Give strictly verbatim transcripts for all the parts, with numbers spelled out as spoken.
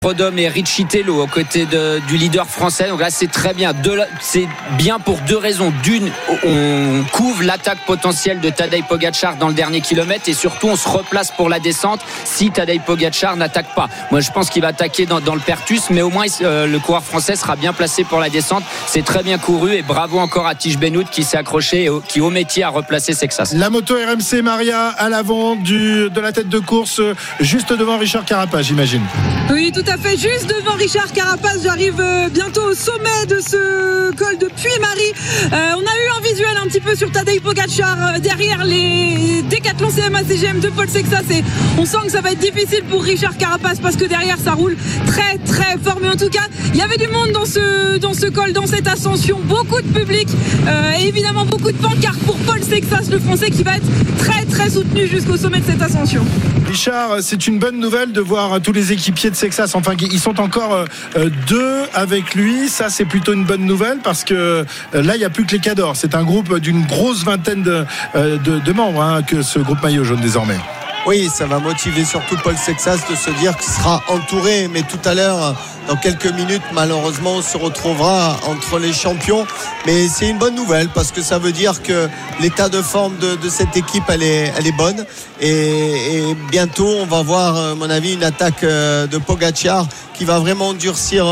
Prodhomme et Richie Tello aux côtés de, du leader français. Donc là, c'est très bien. De, c'est bien pour deux raisons. D'une, on couvre l'attaque potentielle de Tadej Pogačar dans le dernier kilomètre et surtout, on se replace pour la descente si Tadej Pogačar n'attaque pas. Moi, je pense qu'il va attaquer dans, dans le Pertus, mais au moins, euh, le coureur français sera bien placé pour la descente. C'est très bien couru et bravo encore à Tish Benoît qui s'est accroché et au, qui, au métier, a replacé Sexas. La moto R M C Maria à l'avant du, de la tête de course, juste devant Richard Carapaz, j'imagine. Oui, tout à fait, juste devant Richard Carapaz. J'arrive bientôt au sommet de ce col de Puy-Marie. Euh, on a eu un visuel un petit peu sur Tadej Pogačar derrière les Décathlon C M A C G M de Paul Sexas et on sent que ça va être difficile pour Richard Carapaz parce que derrière ça roule très très fort. Mais en tout cas, il y avait du monde dans ce, dans ce col, dans cette ascension, beaucoup de public euh, et évidemment beaucoup de pancartes pour Paul Sexas, le français qui va être très très soutenu jusqu'au sommet de cette ascension. Richard, c'est une bonne nouvelle de voir tous les équipiers de Sexas, enfin ils sont encore euh, deux avec lui. Ça c'est plutôt une bonne nouvelle parce que euh, là il n'y a plus que les cadors. C'est un groupe d'une grosse vingtaine de, euh, de, de membres hein, que ce groupe maillot jaune désormais. Oui, ça va motiver surtout Paul Sexas de se dire qu'il sera entouré, mais tout à l'heure, dans quelques minutes, malheureusement, on se retrouvera entre les champions. Mais c'est une bonne nouvelle parce que ça veut dire que l'état de forme de, de cette équipe, elle est, elle est bonne. Et, et bientôt, on va voir, à mon avis, une attaque de Pogačar qui va vraiment durcir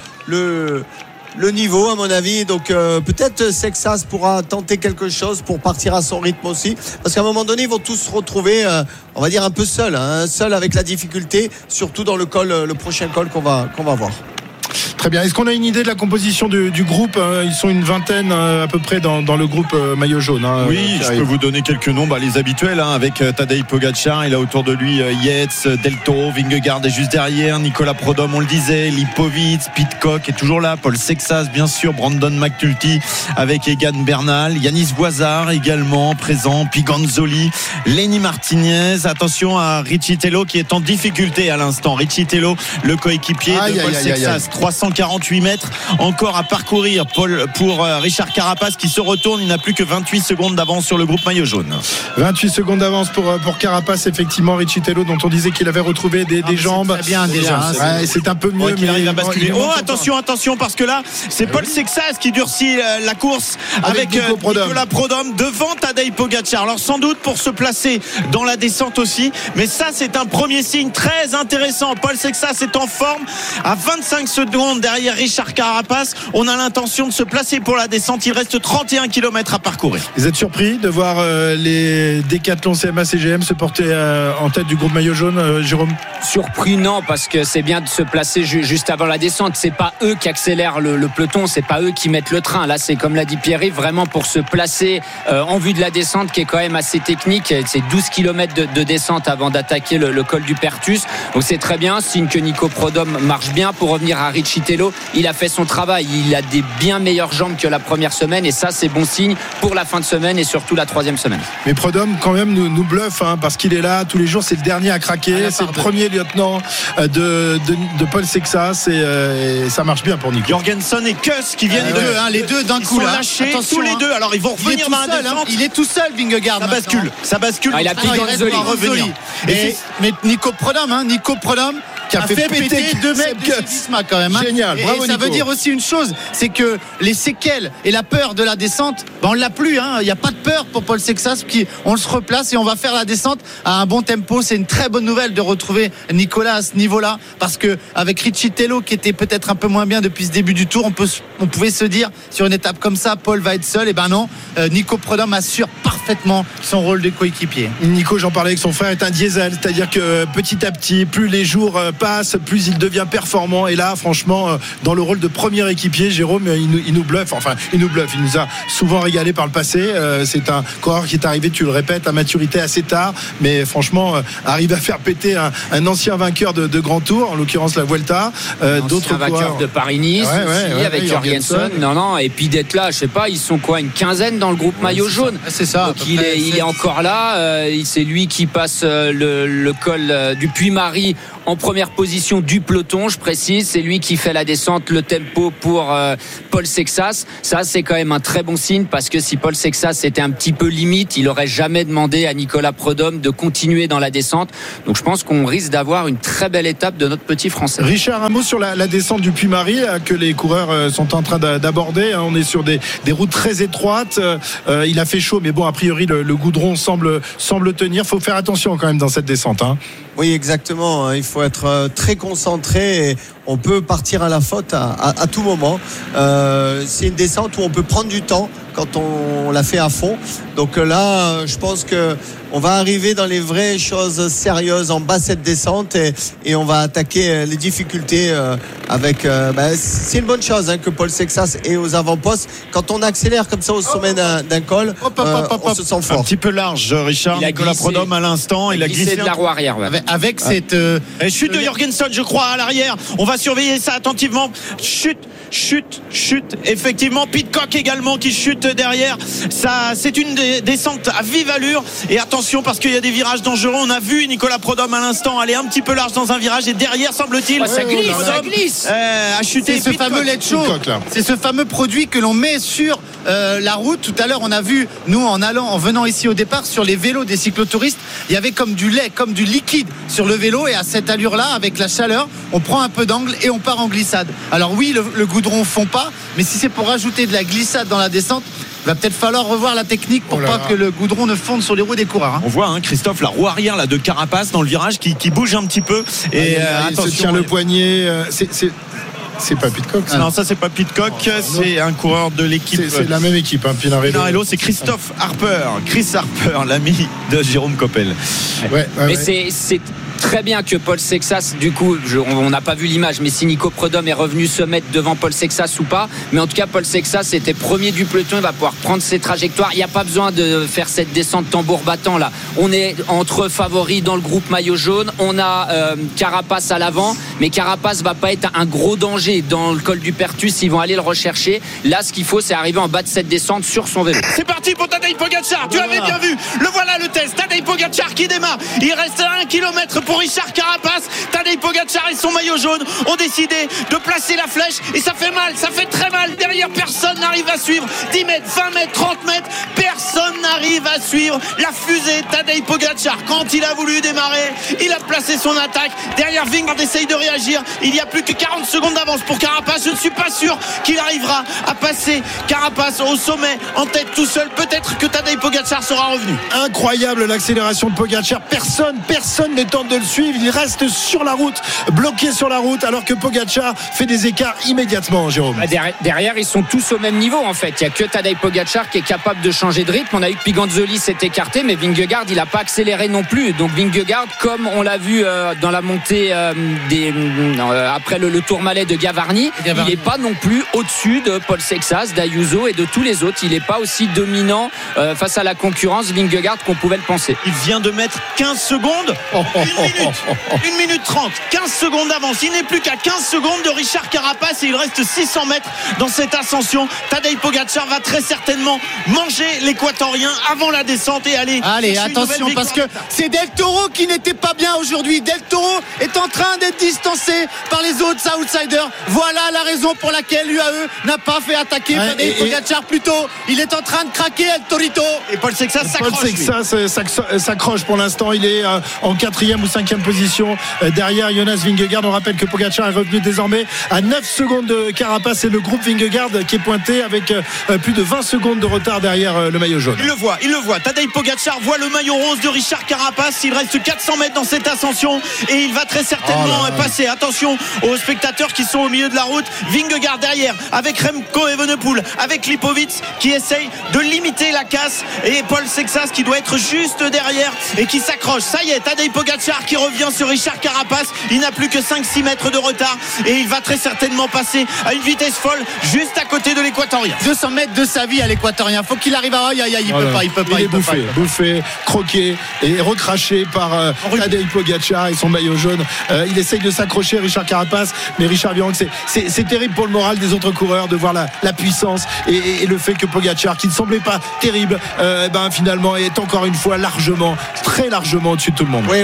le... le niveau à mon avis. Donc euh, peut-être Sexas pourra tenter quelque chose pour partir à son rythme aussi, parce qu'à un moment donné ils vont tous se retrouver euh, on va dire un peu seuls hein, seuls avec la difficulté, surtout dans le col, le prochain col qu'on va, qu'on va voir. Très bien. Est-ce qu'on a une idée de la composition du, du groupe? Ils sont une vingtaine à peu près dans, dans le groupe maillot jaune. Hein, oui, je peux vous donner quelques noms, bah, les habituels hein, avec Tadej Pogačar. Il a autour de lui Yates, Del Toro, Vingegaard est juste derrière, Nicolas Prodhomme, on le disait, Lipovic, Pidcock est toujours là, Paul Sexas bien sûr, Brandon McNulty avec Egan Bernal, Yanis Voisard également présent, Piganzoli, Lenny Martinez. Attention à Richie Tello qui est en difficulté à l'instant. Richie Tello, le coéquipier aïe, de Paul aïe, Sexas, aïe, aïe. trois cent quarante-huit mètres encore à parcourir Paul, pour Richard Carapaz qui se retourne. Il n'a plus que vingt-huit secondes d'avance sur le groupe maillot jaune. vingt-huit secondes d'avance pour, pour Carapaz, effectivement. Richie Tello dont on disait qu'il avait retrouvé des, ah, des jambes. Très bien déjà. Hein, c'est, ouais, c'est un peu mieux. Ouais, qu'il arrive à basculer. Oh attention, attention parce que là c'est Paul Sexas qui durcit la course avec, avec Nico Prodhomme. Nicolas Prodhomme devant Tadej Pogačar. Alors sans doute pour se placer dans la descente aussi, mais ça c'est un premier signe très intéressant. Paul Sexas est en forme à vingt-cinq secondes derrière Richard Carapaz. On a l'intention de se placer pour la descente. Il reste trente et un kilomètres à parcourir. Vous êtes surpris de voir euh, les Décathlon C M A C G M se porter euh, en tête du groupe maillot jaune, euh, Jérôme? Surpris non, parce que c'est bien de se placer ju- juste avant la descente. C'est pas eux qui accélèrent le, le peloton, c'est pas eux qui mettent le train. Là c'est comme l'a dit Pierre-Yves, vraiment pour se placer euh, en vue de la descente qui est quand même assez technique. C'est douze kilomètres de, de descente avant d'attaquer le, le col du Pertus. Donc c'est très bien, signe que Nico Prodhomme marche bien. Pour revenir à Richie Tello, il a fait son travail, il a des bien meilleures jambes que la première semaine et ça c'est bon signe pour la fin de semaine et surtout la troisième semaine. Mais Prodhomme quand même nous, nous bluffe hein, parce qu'il est là tous les jours, c'est le dernier à craquer, ah, c'est le premier lieutenant de, de, de Paul Sexas et, euh, et ça marche bien pour Nico. Jorgensen et Kuss qui viennent les de, deux, hein, les deux d'un ils coup sont là. lâchés, attention, tous les deux. Alors ils vont revenir dans la descente. Hein, il est tout seul Vingegaard. Ça bascule, ça bascule. Ah, il a pris Gonzoli. revenir. Et, et mais Nico Prodhomme, hein, Nico Prodhomme qui a, a fait, fait péter, péter deux mètres de cyclisme quand même. Hein. Génial, bravo et, et ça Nico. veut dire aussi une chose, c'est que les séquelles et la peur de la descente, ben on l'a plus. Hein. Il n'y a pas de peur pour Paul Sexas, qui on se replace et on va faire la descente à un bon tempo. C'est une très bonne nouvelle de retrouver Nicolas à ce niveau-là, parce que avec Richie Tello qui était peut-être un peu moins bien depuis ce début du Tour, on peut, on pouvait se dire sur une étape comme ça, Paul va être seul. Et ben non, euh, Nico Prodhomme assure parfaitement son rôle de coéquipier. Nico, j'en parlais avec son frère, est un diesel, c'est-à-dire que petit à petit, plus les jours passent, plus il devient performant. Et là, franchement, dans le rôle de premier équipier, Jérôme, il nous, il nous bluffe. Enfin, il nous bluffe. Il nous a souvent régalé par le passé. C'est un coureur qui est arrivé, tu le répètes, à maturité assez tard, mais franchement, arrive à faire péter un, un ancien vainqueur de, de Grand Tour, en l'occurrence la Vuelta. Euh, d'autres vainqueurs coureurs de Paris-Nice ouais, ouais, aussi, ouais, avec ouais, Jorgensen. Non, non. Et puis d'être là, je sais pas, ils sont quoi, une quinzaine dans le groupe ouais, maillot c'est jaune. Ça. C'est ça. Donc il est, il est encore là. Euh, c'est lui qui passe le, le col du Puy-Marie en première position du peloton, je précise. C'est lui qui fait la descente, le tempo pour euh, Paul Sexas. Ça, c'est quand même un très bon signe, parce que si Paul Sexas était un petit peu limite, il aurait jamais demandé à Nicolas Prudhomme de continuer dans la descente. Donc je pense qu'on risque d'avoir une très belle étape de notre petit Français. Richard, un mot sur la, la descente du Puy-Marie que les coureurs sont en train d'aborder. On est sur des, des routes très étroites. Euh, il a fait chaud, mais bon, a priori le, le goudron semble, semble tenir. Il faut faire attention quand même dans cette descente, hein. Oui, exactement. Il faut être très concentré. Et on peut partir à la faute à, à, à tout moment. Euh, c'est une descente où on peut prendre du temps quand on l'a fait à fond. Donc là, je pense que on va arriver dans les vraies choses sérieuses en bas de cette descente, et, et on va attaquer les difficultés avec. Euh, bah, c'est une bonne chose, hein, que Paul Sexas est aux avant-postes. Quand on accélère comme ça au sommet d'un, d'un col, hop, hop, hop, hop, on se sent fort. Un petit peu large, Richard. Il a Nicolas glissé. Prudhomme à l'instant, il, il a a glissé, glissé de la roue arrière. Ouais. Avec, avec ah. cette euh, et chute de Jorgensen, je crois, à l'arrière. On va surveiller ça attentivement. Chute, chute, chute. Effectivement, Pidcock également qui chute derrière. Ça, c'est une descente à vive allure. Et attention, parce qu'il y a des virages dangereux. On a vu Nicolas Prudhomme à l'instant aller un petit peu large dans un virage, et derrière, semble-t-il, ouais, ça glisse, Prudhomme, ça glisse. Euh, a chuté. C'est ce Pidcock. fameux lait chaud. C'est ce fameux produit que l'on met sur euh, la route. Tout à l'heure, on a vu, nous, en allant, en venant ici au départ, sur les vélos des cyclotouristes, il y avait comme du lait, comme du liquide sur le vélo, et à cette allure-là, avec la chaleur, on prend un peu d'angle et on part en glissade. Alors oui, le, le goudron fond pas, mais si c'est pour rajouter de la glissade dans la descente, il va peut-être falloir revoir la technique pour oh pas là. que le goudron ne fonde sur les roues des coureurs, hein. On voit, hein, Christophe, la roue arrière là, de Carapace dans le virage qui, qui bouge un petit peu. Et ah, euh, il attention, se tient le poignet. Euh, c'est, c'est... C'est pas Pidcock, ça. Non, ça c'est pas Pidcock, oh, c'est un coureur de l'équipe. C'est, c'est la même équipe, hein, Pinarello. Pinarello, c'est Christophe Harper, Chris Harper, l'ami de Jérôme Coppel. Ouais, ouais, mais ouais. c'est, c'est très bien que Paul Sexas, du coup, je, on n'a pas vu l'image, mais si Nico Prudhomme est revenu se mettre devant Paul Sexas ou pas, mais en tout cas Paul Sexas était premier du peloton, il va pouvoir prendre ses trajectoires. Il n'y a pas besoin de faire cette descente tambour battant là. On est entre favoris dans le groupe maillot jaune. On a euh, Carapace à l'avant, mais Carapace va pas être un gros danger dans le col du Pertus. Ils vont aller le rechercher. Là, ce qu'il faut, c'est arriver en bas de cette descente sur son vélo. C'est parti pour Tadej Pogačar. Tu avais bien vu. Le voilà le test. Tadej Pogačar qui démarre. Il reste un kilomètre pour Richard Carapace. Tadej Pogačar et son maillot jaune ont décidé de placer la flèche, et ça fait mal, ça fait très mal. Derrière, personne n'arrive à suivre. dix mètres, vingt mètres, trente mètres, personne n'arrive à suivre la fusée Tadej Pogačar. Quand il a voulu démarrer, il a placé son attaque. Derrière, Vingegaard essaye de réagir. Il n'y a plus que quarante secondes d'avance pour Carapace. Je ne suis pas sûr qu'il arrivera à passer Carapace au sommet en tête tout seul. Peut-être que Tadej Pogačar sera revenu. Incroyable l'accélération de Pogačar. Personne, personne ne tente de le suivre. Il reste sur la route, bloqué sur la route, alors que Pogačar fait des écarts immédiatement, Jérôme. Derrière, derrière, ils sont tous au même niveau en fait. Il n'y a que Tadej Pogačar qui est capable de changer de rythme. On a eu que Piganzoli s'est écarté, mais Vingegaard, il n'a pas accéléré non plus. Donc Vingegaard, comme on l'a vu euh, dans la montée euh, des, euh, après le, le Tourmalet de Gavarni, il n'est pas non plus au-dessus de Paul Sexas, d'Ayuso et de tous les autres. Il n'est pas aussi dominant euh, face à la concurrence Vingegaard qu'on pouvait le penser. Il vient de mettre quinze secondes. Une minute, une minute trente, quinze secondes d'avance. Il n'est plus qu'à quinze secondes de Richard Carapace, et il reste six cents mètres dans cette ascension. Tadej Pogačar va très certainement manger l'équatorien avant la descente et aller. Allez, attention, parce que c'est Del Toro qui n'était pas bien aujourd'hui. Del Toro est en train d'être distancé par les autres outsiders. Voilà la raison pour laquelle l'U A E n'a pas fait attaquer ouais, Tadej Pogačar plus tôt. Il est en train de craquer, El Torito. Et Paul Sexas s'accroche. Paul Sexas s'accroche pour l'instant. Il est en quatrième ou cinquième position derrière Jonas Vingegaard. On rappelle que Pogačar est revenu désormais à neuf secondes de Carapace, et le groupe Vingegaard qui est pointé avec plus de vingt secondes de retard derrière le maillot jaune. Il le voit, il le voit. Tadej Pogačar voit le maillot rose de Richard Carapace. Il reste quatre cents mètres dans cette ascension, et il va très certainement oh là là. passer. Attention aux spectateurs qui sont au milieu de la route. Vingegaard derrière avec Remco Evenepoel, avec Lipovic qui essaye de limiter la casse, et Paul Sexas qui doit être juste derrière et qui s'accroche. Ça y est, Tadej Pogačar qui revient sur Richard Carapace. Il n'a plus que cinq six mètres de retard, et il va très certainement passer à une vitesse folle juste à côté de l'équatorien. deux cents mètres de sa vie à l'équatorien. Faut qu'il arrive à. Aïe, aïe, aïe, il voilà. peut pas, il peut pas. Il, il est peut bouffé, pas. bouffé, croqué et recraché par euh, Tadej Pogačar et son maillot jaune. Euh, il essaye de s'accrocher, Richard Carapace, mais Richard Virenque, c'est, c'est, c'est terrible pour le moral des autres coureurs de voir la, la puissance et, et, et le fait que Pogačar, qui ne semblait pas terrible, euh, ben finalement est encore une fois largement, très largement au-dessus de tout le monde. Oui, oui, mais il va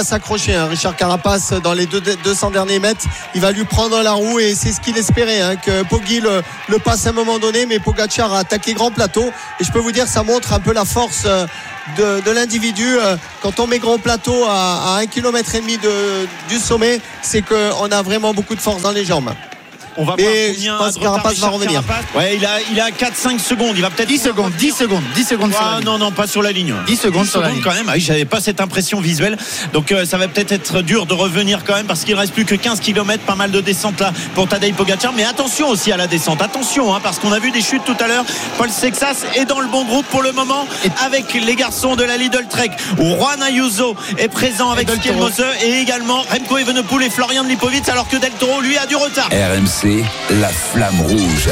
s'accrocher. Hein. Richard Carapace, dans les deux, deux cents derniers mètres, il va lui prendre la roue et c'est ce qu'il espérait, hein, que Poggi le, le passe à un moment donné, mais Pogačar a attaqué grand plateau. Et je peux vous dire, ça montre un peu la force de, de l'individu. Quand on met grand plateau à, à un kilomètre et demi de, du sommet, c'est qu'on a vraiment beaucoup de force dans les jambes. On va mais voir combien je pense que Carapace va revenir. Carapace. Ouais, il a, il a quatre cinq secondes. Il va peut-être dix secondes, dix secondes, dix secondes ah, sur la ligne. Non, non, pas sur la ligne. dix secondes dix sur la secondes ligne. quand même. Ah, j'avais pas cette impression visuelle. Donc euh, ça va peut-être être dur de revenir quand même parce qu'il reste plus que quinze kilomètres. Pas mal de descente là pour Tadej Pogačar. Mais attention aussi à la descente. Attention, hein, parce qu'on a vu des chutes tout à l'heure. Paul Sexas est dans le bon groupe pour le moment avec les garçons de la Lidl Trek. Juan Ayuso est présent avec Skiel Mosse et également Remco Evenepoel et Florian Lipovic, alors que Del Toro lui a du retard. R M C, la flamme rouge.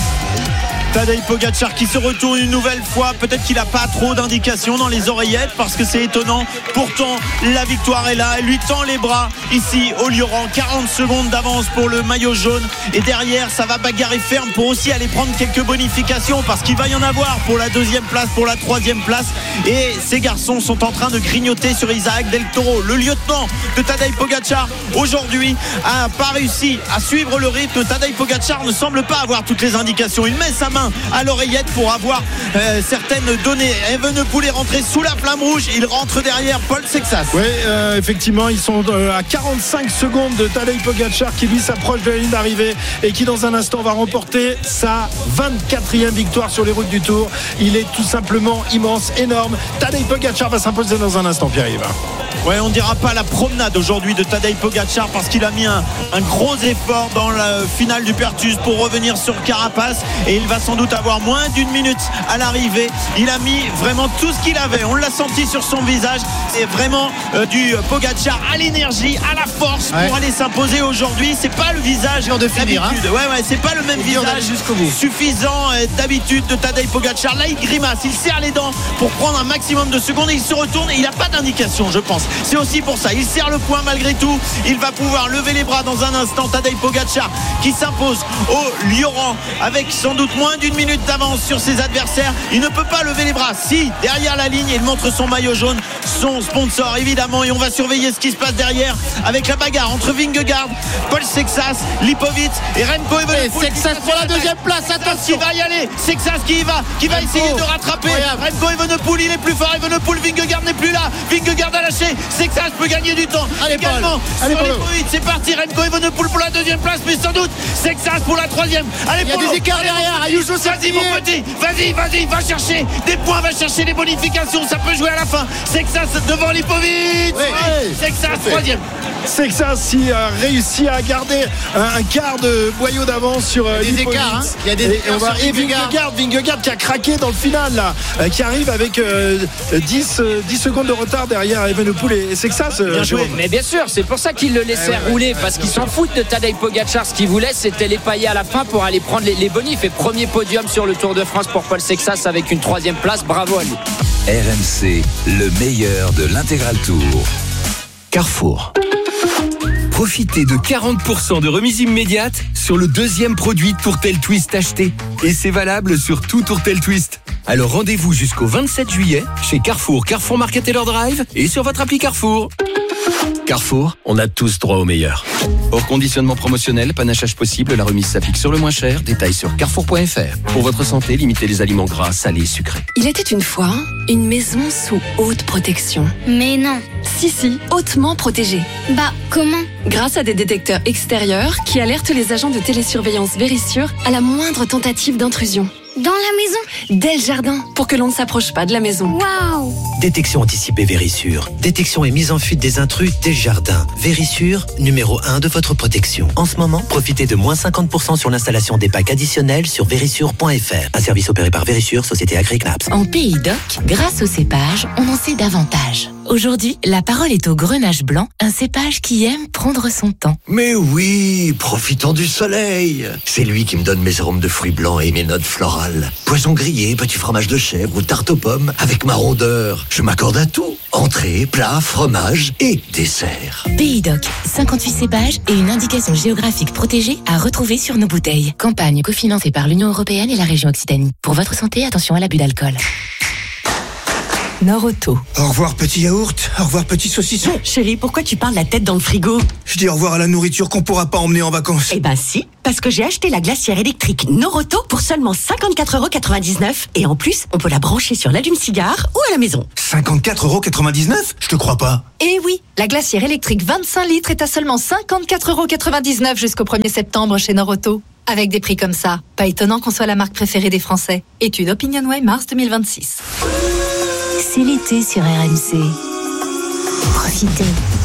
Tadej Pogačar qui se retourne une nouvelle fois. Peut-être qu'il n'a pas trop d'indications dans les oreillettes parce que c'est étonnant. Pourtant, la victoire est là. Elle lui tend les bras ici au Lioran. quarante secondes d'avance pour le maillot jaune. Et derrière, ça va bagarrer ferme pour aussi aller prendre quelques bonifications parce qu'il va y en avoir pour la deuxième place, pour la troisième place. Et ces garçons sont en train de grignoter sur Isaac Del Toro. Le lieutenant de Tadej Pogačar aujourd'hui n'a pas réussi à suivre le rythme. Tadej Pogačar ne semble pas avoir toutes les indications. Il met sa main à l'oreillette pour avoir euh, certaines données. Evenepoel est rentré sous la flamme rouge. Il rentre derrière Paul Sexas. Oui, euh, effectivement, ils sont euh, à quarante-cinq secondes de Tadej Pogačar qui lui s'approche de la ligne d'arrivée et qui dans un instant va remporter sa vingt-quatrième victoire sur les routes du Tour. Il est tout simplement immense, énorme. Tadej Pogačar va s'imposer dans un instant, Pierre-Yves. Ouais, on dira pas la promenade aujourd'hui de Tadej Pogačar parce qu'il a mis un, un gros effort dans la finale du Pertus pour revenir sur Carapace et il va sans doute avoir moins d'une minute à l'arrivée. Il a mis vraiment tout ce qu'il avait. On l'a senti sur son visage. C'est vraiment euh, du Pogačar à l'énergie, à la force ouais. pour aller s'imposer aujourd'hui. C'est pas le visage de finir, d'habitude. Hein. Ouais, ouais, c'est pas le même visage jusqu'au bout. suffisant euh, d'habitude de Tadej Pogačar. Là, il grimace, il serre les dents pour prendre un maximum de secondes et il se retourne et il n'a pas d'indication, je pense. C'est aussi pour ça. Il serre le poing malgré tout. Il va pouvoir lever les bras dans un instant. Tadej Pogačar qui s'impose au Lioran avec sans doute moins d'une minute d'avance sur ses adversaires. Il ne peut pas lever les bras. Si, derrière la ligne, il montre son maillot jaune, son sponsor évidemment, et on va surveiller ce qui se passe derrière avec la bagarre entre Vingegaard, Paul Sexas, Lipovic et Remco Evenepoel. Sexas pour la deuxième place. Attention, qui va y aller. Sexas qui y va, qui va essayer de rattraper. Remco Evenepoel, il est plus fort. Evenepoel, Vingegaard n'est plus là. Vingegaard a lâché. Sexas peut gagner du temps. Allez, également Allez, sur Lipovic. C'est parti. Remco Evenepoel pour la deuxième place, mais sans doute Sexas pour la troisième. Allez, il y a Polo. des écarts derrière. Ayuso, vas-y mon petit, vas-y, vas-y, va chercher des points, va chercher des bonifications, ça peut jouer à la fin. Sexas devant Lipovic. Oui, oui. Sexas troisième. Sexas qui a réussi à garder un quart de boyau d'avance sur il y a des écarts, hein. Il y a des écarts. Et, on va, et Vingegaard, Vingegaard qui a craqué dans le final là, qui arrive avec euh, dix, dix secondes de retard derrière Evenepoel et Sexas. Bien joué. Mais bien sûr, c'est pour ça qu'il le laissait ouais, rouler, ouais, parce ouais, qu'ils s'en foutent de Tadej Pogačar. Ce qu'il voulait, c'était les pailler à la fin pour aller prendre les, les bonifs. Et premier podium sur le Tour de France pour Paul Sexas avec une troisième place. Bravo à lui. R M C, le meilleur de l'intégral Tour. Carrefour. Profitez de quarante pour cent de remise immédiate sur le deuxième produit Tourtel Twist acheté. Et c'est valable sur tout Tourtel Twist. Alors rendez-vous jusqu'au vingt-sept juillet chez Carrefour, Carrefour Market Taylor Drive et sur votre appli Carrefour. Carrefour, on a tous droit au meilleur. Hors conditionnement promotionnel, panachage possible, la remise s'applique sur le moins cher. Détails sur carrefour point f r. Pour votre santé, limitez les aliments gras, salés et sucrés. Il était une fois une maison sous haute protection. Mais non. Si, si, hautement protégée. Bah, comment ? Grâce à des détecteurs extérieurs qui alertent les agents de télésurveillance Vérissure à la moindre tentative d'intrusion. Dans la maison ? Dès le jardin, pour que l'on ne s'approche pas de la maison. Waouh ! Détection anticipée Vérissure. Détection et mise en fuite des intrus dès le jardin. Vérissure, numéro un de votre protection. En ce moment, profitez de moins cinquante pour cent sur l'installation des packs additionnels sur vérissure point f r. Un service opéré par Vérissure, société Agri-Knaps. En Pays Doc, grâce au cépage, on en sait davantage. Aujourd'hui, la parole est au grenache blanc, un cépage qui aime prendre son temps. Mais oui, profitons du soleil. C'est lui qui me donne mes arômes de fruits blancs et mes notes florales. Poisson grillé, petit fromage de chèvre ou tarte aux pommes avec ma rondeur. Je m'accorde à tout. Entrée, plat, fromage et dessert. Pays Doc, cinquante-huit cépages et une indication géographique protégée à retrouver sur nos bouteilles. Campagne cofinancée par l'Union européenne et la région Occitanie. Pour votre santé, attention à l'abus d'alcool. Nord-Auto. Au revoir petit yaourt, au revoir petit saucisson. Chérie, pourquoi tu parles la tête dans le frigo? Je dis au revoir à la nourriture qu'on pourra pas emmener en vacances. Eh ben si, parce que j'ai acheté la glacière électrique Nord-Auto pour seulement cinquante-quatre euros quatre-vingt-dix-neuf et en plus, on peut la brancher sur l'allume-cigare ou à la maison. cinquante-quatre euros quatre-vingt-dix-neuf? Je te crois pas. Eh oui, la glacière électrique vingt-cinq litres est à seulement cinquante-quatre euros quatre-vingt-dix-neuf jusqu'au premier septembre chez Nord-Auto. Avec des prix comme ça, pas étonnant qu'on soit la marque préférée des Français. Étude OpinionWay mars deux mille vingt-six. C'est l'été sur R M C. Profitez.